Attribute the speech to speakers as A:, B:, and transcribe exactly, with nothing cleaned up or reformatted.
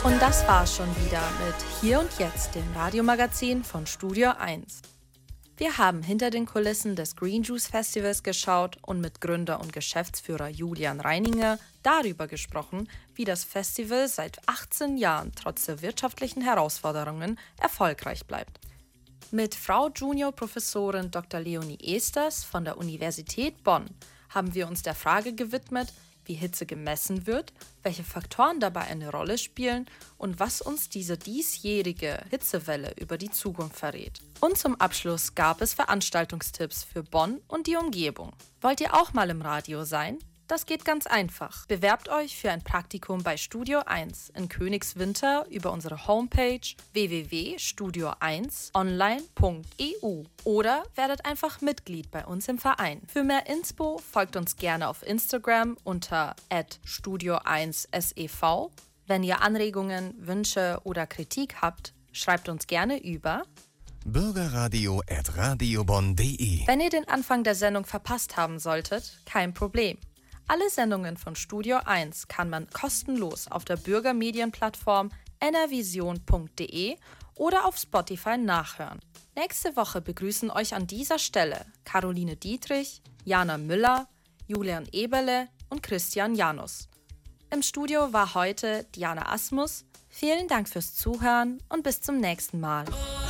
A: Und das war's schon wieder mit Hier und Jetzt, dem Radiomagazin von Studio eins. Wir haben hinter den Kulissen des Green Juice Festivals geschaut und mit Gründer und Geschäftsführer Julian Reininger darüber gesprochen, wie das Festival seit achtzehn Jahren trotz der wirtschaftlichen Herausforderungen erfolgreich bleibt. Mit Frau Junior-Professorin Doktor Leonie Esters von der Universität Bonn haben wir uns der Frage gewidmet, wie Hitze gemessen wird, welche Faktoren dabei eine Rolle spielen und was uns diese diesjährige Hitzewelle über die Zukunft verrät. Und zum Abschluss gab es Veranstaltungstipps für Bonn und die Umgebung. Wollt ihr auch mal im Radio sein? Das geht ganz einfach. Bewerbt euch für ein Praktikum bei Studio eins in Königswinter über unsere Homepage w w w punkt studio eins online punkt e u oder werdet einfach Mitglied bei uns im Verein. Für mehr Inspo folgt uns gerne auf Instagram unter at studio eins s e v. Wenn ihr Anregungen, Wünsche oder Kritik habt, schreibt uns gerne über
B: bürgerradio at radiobonn punkt de.
A: Wenn ihr den Anfang der Sendung verpasst haben solltet, kein Problem. Alle Sendungen von Studio eins kann man kostenlos auf der Bürgermedienplattform n r vision punkt de oder auf Spotify nachhören. Nächste Woche begrüßen euch an dieser Stelle Caroline Dietrich, Jana Müller, Julian Eberle und Christian Janus. Im Studio war heute Diana Asmus. Vielen Dank fürs Zuhören und bis zum nächsten Mal.